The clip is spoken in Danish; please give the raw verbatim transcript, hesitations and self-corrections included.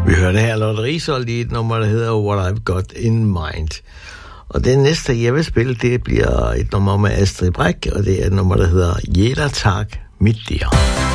Vi hørte her Lotte Risholdt i et nummer, der hedder What I've Got in Mind. Og det næste, jeg vil spille, det bliver et nummer med Astrid Breck, og det er et nummer, der hedder Jeder Tag mit dir.